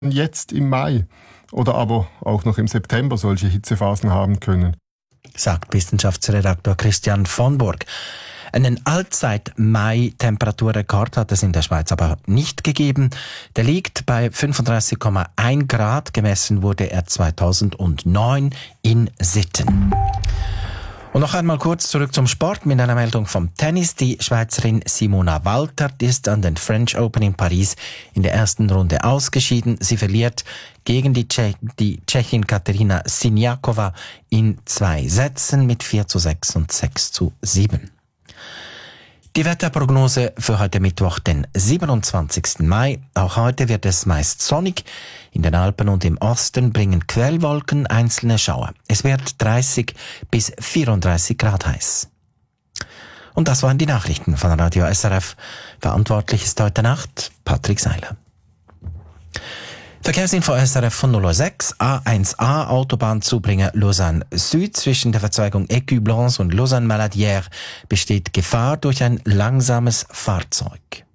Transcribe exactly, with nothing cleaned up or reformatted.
jetzt im Mai oder aber auch noch im September solche Hitzephasen haben können. Sagt Wissenschaftsredaktor Christian von Burg. Einen Allzeit-Mai-Temperaturrekord hat es in der Schweiz aber nicht gegeben. Der liegt bei fünfunddreißig Komma eins Grad. Gemessen wurde er zweitausendneun in Sitten. Und noch einmal kurz zurück zum Sport mit einer Meldung vom Tennis. Die Schweizerin Simona Waltert ist an den French Open in Paris in der ersten Runde ausgeschieden. Sie verliert gegen die, Tschech- die Tschechin Katerina Siniakova in zwei Sätzen mit vier zu sechs und sechs zu sieben. Die Wetterprognose für heute Mittwoch, den siebenundzwanzigsten Mai. Auch heute wird es meist sonnig. In den Alpen und im Osten bringen Quellwolken einzelne Schauer. Es wird dreißig bis vierunddreißig Grad heiß. Und das waren die Nachrichten von Radio S R F. Verantwortlich ist heute Nacht Patrick Seiler. Verkehrsinfo S R F von null Uhr sechs, A eins A, Autobahnzubringer Lausanne Süd. Zwischen der Verzweigung Écu Blanche und Lausanne Maladière besteht Gefahr durch ein langsames Fahrzeug.